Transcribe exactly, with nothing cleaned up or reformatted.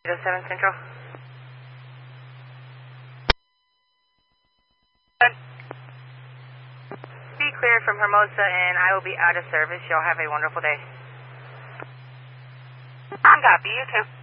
seven Central. Be cleared from Hermosa and I will be out of service. Y'all have a wonderful day. I'm copy. You too.